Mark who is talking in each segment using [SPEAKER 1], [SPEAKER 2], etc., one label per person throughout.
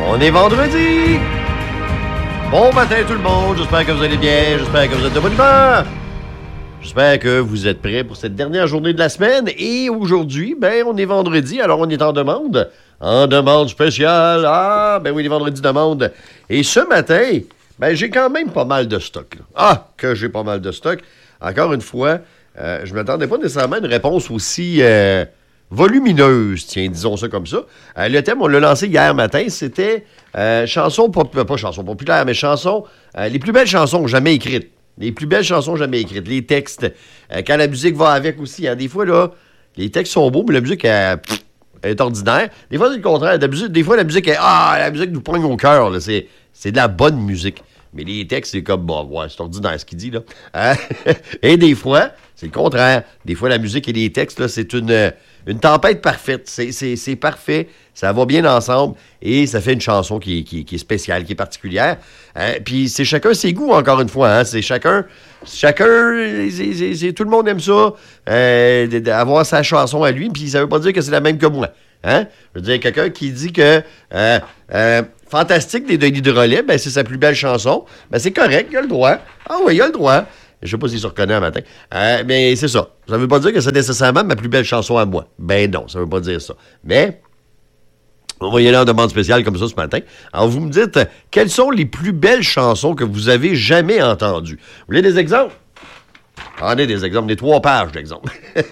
[SPEAKER 1] On est vendredi! Bon matin tout le monde, j'espère que vous allez bien, j'espère que vous êtes de bonne humeur. J'espère que vous êtes prêts pour cette dernière journée de la semaine. Et aujourd'hui, on est vendredi, alors on est en demande. En demande spéciale. Ah, oui, les vendredis demande. Et ce matin, j'ai quand même pas mal de stock. Là. Ah, que j'ai pas mal de stock. Encore une fois, je m'attendais pas nécessairement à une réponse aussi volumineuse, tiens, disons ça comme ça. Le thème, on l'a lancé hier matin, c'était chansons, pas chansons populaires, mais chansons, les plus belles chansons jamais écrites. Les plus belles chansons jamais écrites. Les textes, quand la musique va avec aussi. Hein, des fois, là, les textes sont beaux, mais la musique est ordinaire. Des fois, c'est le contraire. Des fois, la musique est... Ah, la musique nous poigne au cœur. Là. C'est de la bonne musique. Mais les textes, c'est comme... Bon, ouais, c'est ordinaire ce qu'il dit, là. Et des fois, c'est le contraire. Des fois, la musique et les textes, là, c'est une tempête parfaite. C'est parfait. Ça va bien ensemble et ça fait une chanson qui est spéciale, qui est particulière. Puis c'est chacun ses goûts, encore une fois. Hein? C'est chacun, tout le monde aime ça, avoir sa chanson à lui. Puis ça veut pas dire que c'est la même que moi. Hein? Je veux dire, quelqu'un qui dit que Fantastique des Denis de Relais, c'est sa plus belle chanson. C'est correct, il a le droit. Ah oui, il a le droit. Je sais pas s'il se reconnaît un matin. Mais c'est ça. Ça veut pas dire que c'est nécessairement ma plus belle chanson à moi. Non, ça veut pas dire ça. Mais... on va y aller en demande spéciale comme ça ce matin. Alors, vous me dites, quelles sont les plus belles chansons que vous avez jamais entendues? Vous voulez des exemples? J'en ai des exemples, des 3 pages d'exemples.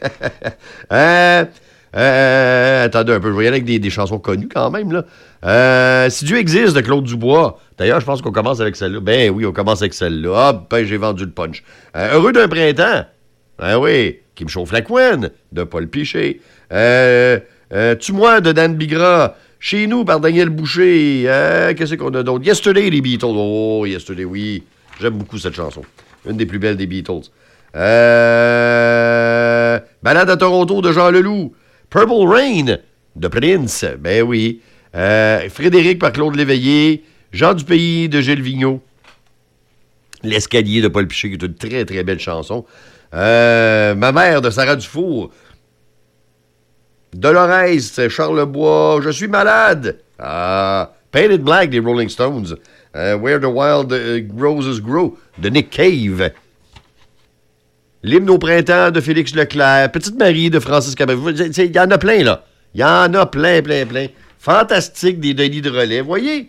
[SPEAKER 1] Attendez un peu, je vais y aller avec des chansons connues quand même, là. Si Dieu existe de Claude Dubois. D'ailleurs, je pense qu'on commence avec celle-là. Ben oui, on commence avec celle-là. Ah, j'ai vendu le punch. Heureux d'un printemps. Ben oui, Qui me chauffe la couenne de Paul Piché. Tue-moi de Dan Bigra. Chez nous, par Daniel Boucher. Qu'est-ce qu'on a d'autre? Yesterday, les Beatles. Oh, Yesterday, oui. J'aime beaucoup cette chanson. Une des plus belles des Beatles. Balade à Toronto de Jean Leloup. Purple Rain de Prince. Ben oui. Frédéric par Claude Léveillé. Jean du Pays de Gilles Vigneault. L'escalier de Paul Piché, qui est une très, très belle chanson. Ma mère de Sarah Dufour. Dolores, Charlebois, Je suis malade. Painted Black des Rolling Stones. Where the Wild Roses Grow de Nick Cave. L'hymne au printemps de Félix Leclerc. Petite Marie de Francis Cabrel. Il y en a plein, là. Il y en a plein. Fantastique des Denis de Relais. Voyez?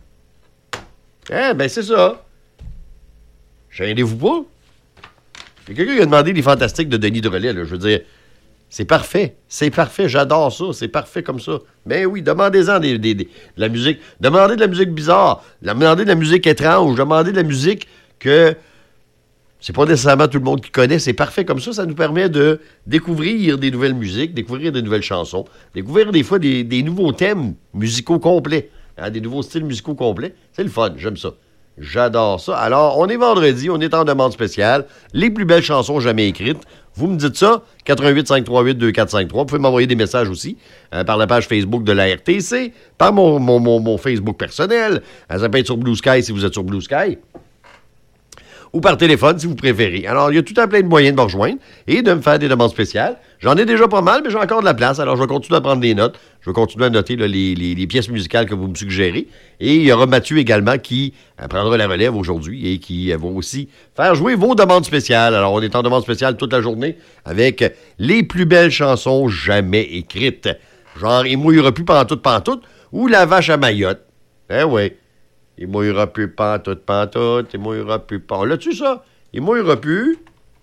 [SPEAKER 1] C'est ça. Gênez-vous pas. Il y a quelqu'un qui a demandé les Fantastiques de Denis de Relais, là. Je veux dire... C'est parfait, j'adore ça, c'est parfait comme ça. Ben oui, demandez-en de la musique. Demandez de la musique bizarre, demandez de la musique étrange, demandez de la musique que c'est pas nécessairement tout le monde qui connaît. C'est parfait comme ça nous permet de découvrir des nouvelles musiques, découvrir des nouvelles chansons, découvrir des fois des nouveaux thèmes musicaux complets, des nouveaux styles musicaux complets. C'est le fun, j'aime ça. J'adore ça. Alors, on est vendredi, on est en demande spéciale. Les plus belles chansons jamais écrites. Vous me dites ça, 88-538-2453. Vous pouvez m'envoyer des messages aussi par la page Facebook de la RTC, par mon Facebook personnel. Ça peut être sur Blue Sky si vous êtes sur Blue Sky. Ou par téléphone si vous préférez. Alors, il y a tout un plein de moyens de me rejoindre et de me faire des demandes spéciales. J'en ai déjà pas mal, mais j'ai encore de la place. Alors, je vais continuer à prendre des notes. Je vais continuer à noter là, les pièces musicales que vous me suggérez. Et il y aura Mathieu également qui prendra la relève aujourd'hui et qui va aussi faire jouer vos demandes spéciales. Alors, on est en demande spéciale toute la journée avec les plus belles chansons jamais écrites. Genre, Il mouillera plus pantoute ou La vache à Mayotte. Oui. Il mouillera plus pantoute, il mouillera plus pantoute. L'as-tu ça? Il mouillera plus.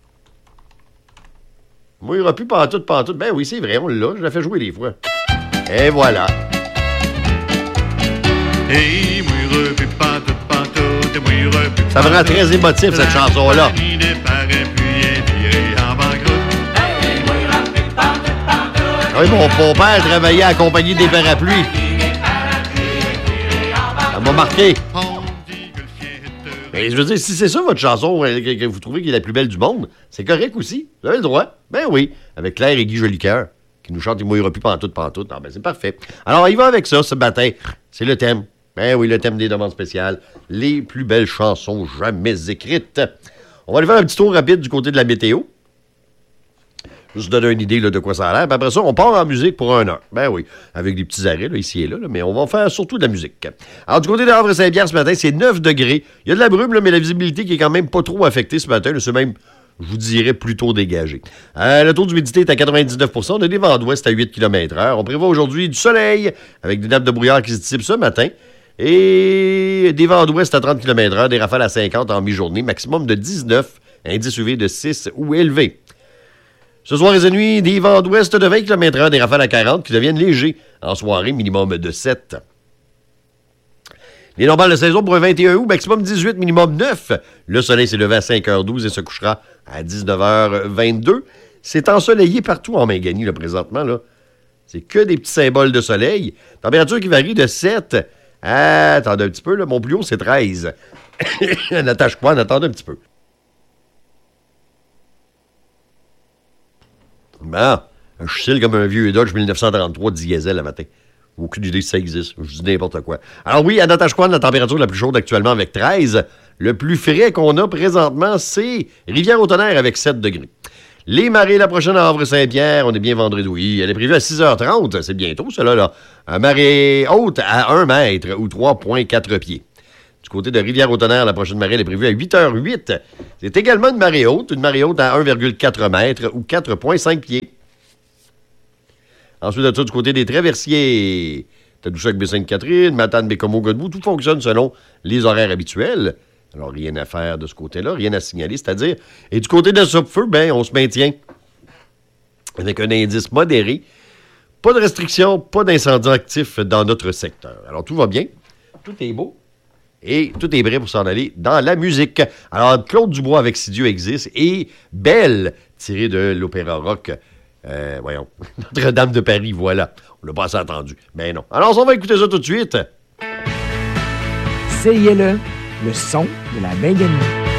[SPEAKER 1] Il mouillera plus pantoute. Ben oui, c'est vrai, on l'a. Je l'ai fait jouer des fois. Et voilà.
[SPEAKER 2] Et il mouillera plus pantoute, il mouillera plus.
[SPEAKER 1] Ça me rend très émotif, cette chanson-là. Oui, mon père travaillait à la compagnie des parapluies. Ça m'a marqué. Mais je veux dire, si c'est ça votre chanson que vous trouvez qui est la plus belle du monde, c'est correct aussi. Vous avez le droit. Ben oui. Avec Claire et Guy Jolicoeur, qui nous chantent « Il mouillera plus pantoute. » Ah ben c'est parfait. Alors, il va avec ça, ce matin. C'est le thème. Ben oui, le thème des demandes spéciales. Les plus belles chansons jamais écrites. On va aller faire un petit tour rapide du côté de la météo. se donner une idée là, de quoi ça a l'air. Puis après ça, on part en musique pour 1 heure. Ben oui, avec des petits arrêts là, ici et là, mais on va faire surtout de la musique. Alors, du côté de Havre-Saint-Pierre ce matin, c'est 9 degrés. Il y a de la brume, là, mais la visibilité qui est quand même pas trop affectée ce matin. Là, c'est même, je vous dirais, plutôt dégagé. Le taux d'humidité est à 99 %. On a des vents d'ouest à 8 km/h. On prévoit aujourd'hui du soleil avec des nappes de brouillard qui se dissipent ce matin. Et des vents d'ouest à 30 km/h, des rafales à 50 en mi-journée, maximum de 19, indice UV de 6 ou élevé. Ce soir et cette nuit, des vents d'ouest de 20 km/h, des rafales à 40 qui deviennent légers en soirée, minimum de 7. Les normales de saison pour un 21 août, maximum 18, minimum 9. Le soleil s'est levé à 5h12 et se couchera à 19h22. C'est ensoleillé partout en Mingani, là, présentement. Là. C'est que des petits symboles de soleil. Température qui varie de 7 à... Attendez un petit peu, là. Mon plus haut, c'est 13. N'attache pas, attendez un petit peu. Bon, je chille comme un vieux Dodge 1933 diesel le matin. Aucune idée si ça existe. Je dis n'importe quoi. Alors oui, à Natashquan, la température la plus chaude actuellement avec 13. Le plus frais qu'on a présentement, c'est Rivière-au-Tonnerre avec 7 degrés. Les marées, la prochaine à Havre-Saint-Pierre, on est bien vendredi, oui. Elle est prévue à 6h30, c'est bientôt, cela là. Marée haute à 1 mètre ou 3,4 pieds. Du côté de Rivière-au-Tonnerre, la prochaine marée elle est prévue à 8h08. C'est également une marée haute à 1,4 mètre ou 4,5 pieds. Ensuite de ça, du côté des traversiers, Tadoussac-Baie-Sainte-Catherine, Matane-Bécomo-Godbout, tout fonctionne selon les horaires habituels. Alors, rien à faire de ce côté-là, rien à signaler, c'est-à-dire... Et du côté de Sopfeu, ben, on se maintient avec un indice modéré. Pas de restrictions, pas d'incendie actif dans notre secteur. Alors, tout va bien, tout est beau. Et tout est prêt pour s'en aller dans la musique. Alors, Claude Dubois avec Si Dieu existe et Belle, tirée de l'opéra rock... voyons, Notre-Dame de Paris, voilà. On l'a pas assez entendu. Mais non. Alors, on va écouter ça tout de suite.
[SPEAKER 3] CILE, le son de la Mingani.